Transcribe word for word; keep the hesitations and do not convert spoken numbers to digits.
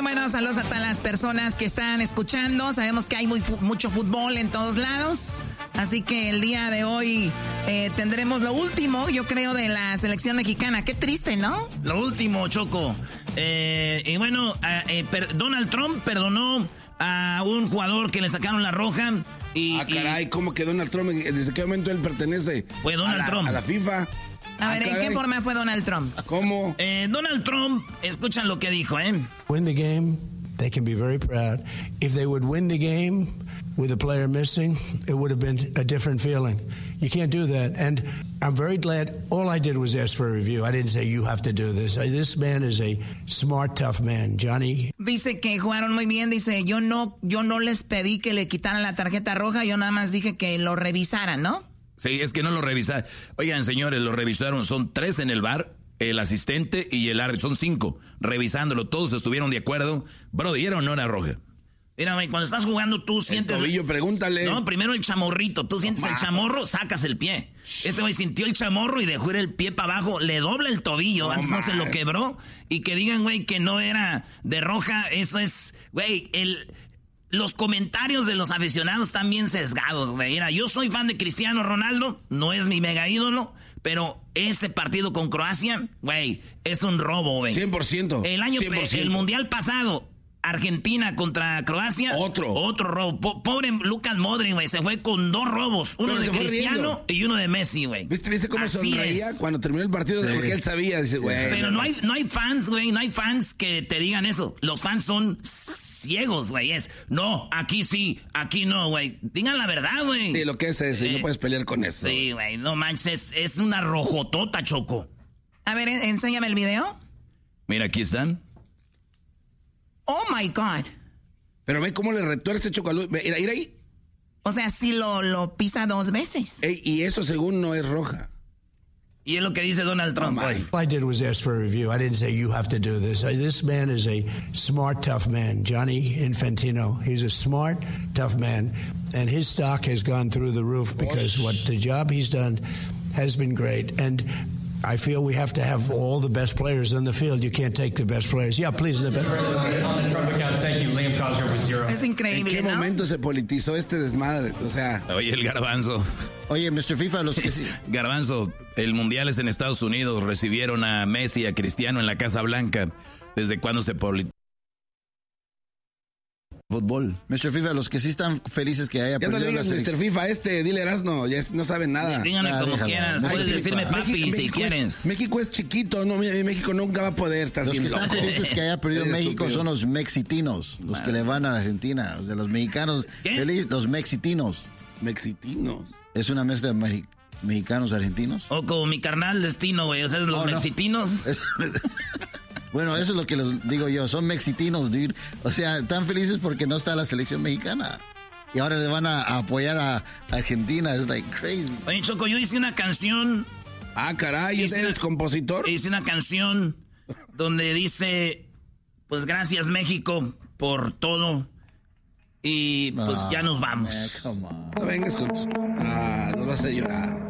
Bueno, saludos a todas las personas que están escuchando. Sabemos que hay muy, mucho fútbol en todos lados. Así que el día de hoy eh, tendremos lo último, yo creo, de la selección mexicana. Qué triste, ¿no? Lo último, Choco. Eh, y bueno, eh, per- Donald Trump perdonó a un jugador que le sacaron la roja. Y, ah, caray, y... ¿cómo que Donald Trump? ¿Desde qué momento él pertenece? Fue Donald a la, Trump. A la FIFA. A ah, ver, caray. ¿en qué forma fue Donald Trump? ¿Cómo? Eh, Donald Trump, escuchan lo que dijo, ¿eh? Win the game, they can be very proud. If they would win the game with a player missing, it would have been a different feeling. You can't do that. And I'm very glad all I did was ask for a review. I didn't say you have to do this. This man is a smart, tough man, Johnny. Dice que jugaron muy bien. Dice, yo no, yo no les pedí que le quitaran la tarjeta roja. Yo nada más dije que lo revisaran, ¿no? Sí, es que no lo revisaron. Oigan, señores, lo revisaron. Son tres en el bar, el asistente y el árbitro. Son cinco revisándolo. Todos estuvieron de acuerdo. Bro, ¿dieron no era roja? Mira, güey, cuando estás jugando tú sientes... El tobillo, pregúntale. No, primero el chamorrito. Tú sientes no, el chamorro, sacas el pie. Ese güey sintió el chamorro y dejó ir el pie para abajo. Le dobla el tobillo. No, antes no se lo quebró. Y que digan, güey, que no era de roja. Eso es... Güey, el... Los comentarios de los aficionados están bien sesgados, güey. Mira, yo soy fan de Cristiano Ronaldo. No es mi mega ídolo. Pero ese partido con Croacia, güey, es un robo, güey. cien por ciento. El año... cien por ciento. El mundial pasado... Argentina contra Croacia. Otro. Otro robo. Po- pobre Lucas Modric, güey. Se fue con dos robos. Uno de Cristiano y uno de Messi, güey. ¿Viste, ¿Viste cómo Así sonreía es. cuando terminó el partido? Sí. Porque él sabía. Dice, güey. Pero no hay, no hay fans, güey. No hay fans que te digan eso. Los fans son ciegos, güey. Es, no, aquí sí, aquí no, güey. Digan la verdad, güey. Sí, lo que es eso. Eh, y no puedes pelear con eso. Sí, güey. No manches. Es, es una rojotota, Choco. A ver, enséñame el video. Mira, aquí están. Oh, my God. Pero ve cómo le retuerce Chocolú. Mira, mira ahí. O sea, sí lo, lo pisa dos veces. Ey, y eso según no es roja. Y es lo que dice Donald Trump, güey. All I did was ask for a review. I didn't say you have to do this. This man is a smart, tough man. Johnny Infantino. He's a smart, tough man. And his stock has gone through the roof because what the job he's done has been great. And I feel we have to have all the best players on the field. You can't take the best players. Yeah, please, the best players. Es increíble, ¿En qué ¿no? momento se politizó este desmadre? O sea... Oye, el garbanzo. Oye, mister FIFA, los que sí... Garbanzo, el Mundial es en Estados Unidos. Recibieron a Messi y a Cristiano en la Casa Blanca. ¿Desde cuándo se politizó fútbol? mister FIFA, los que sí están felices que haya Ya perdido no le digas la mister FIFA, este, dile Erasno, ya no saben nada. Díganle Ah, como déjalo. quieras. México, Puedes decirme papi México, si México quieres. Es, México es chiquito, no, México nunca va a poder estar Los que haciendo. están felices que haya perdido Eres México estúpido. son los mexitinos, los que le van a Argentina. O sea, los mexicanos, ¿Qué? feliz, los mexitinos. Mexitinos. Es una mezcla de mexi- mexicanos argentinos. O como mi carnal destino, güey. O sea, los Oh, no. mexitinos. Es- bueno, eso es lo que les digo yo, son mexitinos, dude. O sea, están felices porque no está la selección mexicana. Y ahora le van a, a apoyar a Argentina, es like crazy. Oye, Choco, yo hice una canción. Ah, caray, Hice ¿eres una- compositor? Hice una canción donde dice, pues gracias México por todo. Y pues Ah, ya nos vamos. man, come on. No vengas con tus... Ah, nos vas a llorar.